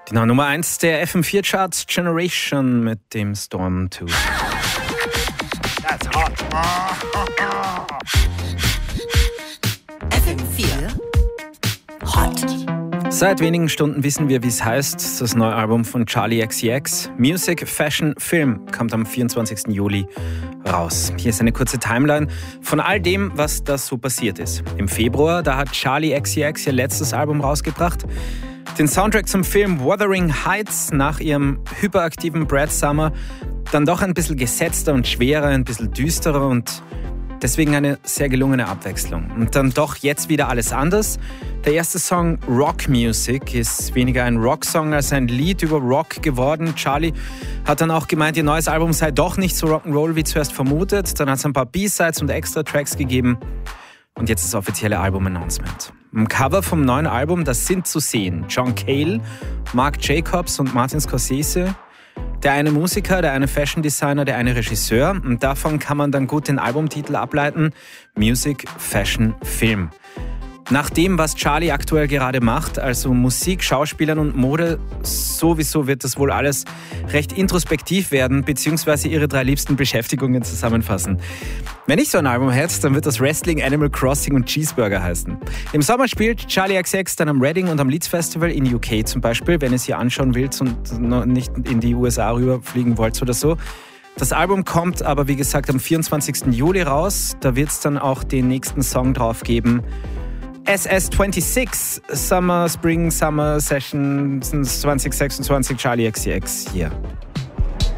Genau, Nummer 1 der FM4-Charts, Generation mit dem Storm 2. That's hot. FM4 Hot. Seit wenigen Stunden wissen wir, wie es heißt. Das neue Album von Charli XCX, Music, Fashion, Film, kommt am 24. Juli raus. Hier ist eine kurze Timeline von all dem, was da so passiert ist. Im Februar, da hat Charli XCX ihr letztes Album rausgebracht. Den Soundtrack zum Film Wuthering Heights nach ihrem hyperaktiven Brad Summer dann doch ein bisschen gesetzter und schwerer, ein bisschen düsterer und deswegen eine sehr gelungene Abwechslung. Und dann doch jetzt wieder alles anders. Der erste Song Rock Music ist weniger ein Rocksong als ein Lied über Rock geworden. Charli hat dann auch gemeint, ihr neues Album sei doch nicht so Rock'n'Roll wie zuerst vermutet. Dann hat es ein paar B-Sides und Extra-Tracks gegeben. Und jetzt das offizielle Album-Announcement. Im Cover vom neuen Album, das sind zu sehen John Cale, Marc Jacobs und Martin Scorsese. Der eine Musiker, der eine Fashion Designer, der eine Regisseur. Und davon kann man dann gut den Albumtitel ableiten: Music, Fashion, Film. Nach dem, was Charli aktuell gerade macht, also Musik, Schauspielern und Mode, sowieso wird das wohl alles recht introspektiv werden, beziehungsweise ihre 3 liebsten Beschäftigungen zusammenfassen. Wenn ich so ein Album hätte, dann wird das Wrestling, Animal Crossing und Cheeseburger heißen. Im Sommer spielt Charli XCX dann am Reading und am Leeds Festival in UK zum Beispiel, wenn ihr es hier anschauen wollt und noch nicht in die USA rüberfliegen wollt oder so. Das Album kommt aber, wie gesagt, am 24. Juli raus. Da wird es dann auch den nächsten Song drauf geben. SS26, Summer, Spring, Summer Session 2026, Charli XCX hier.